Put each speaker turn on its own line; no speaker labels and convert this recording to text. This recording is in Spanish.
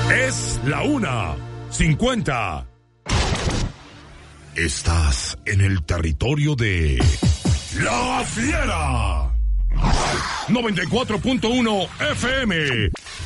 Es la 1:50. Estás en el territorio de La Fiera. 94.1 FM.